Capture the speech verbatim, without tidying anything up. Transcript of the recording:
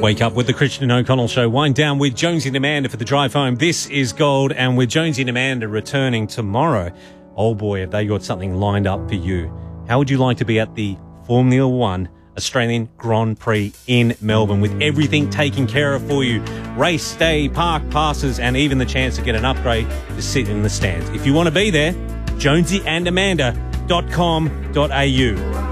Wake up with the Christian O'Connell Show. Wind down with Jonesy and Amanda for the drive home. This is Gold, and with Jonesy and Amanda returning tomorrow, oh boy, have they got something lined up for you. How would you like to be at the Formula One Australian Grand Prix in Melbourne with everything taken care of for you? Race day, park passes, and even the chance to get an upgrade to sit in the stands. If you want to be there, jonesy and amanda dot com dot a u.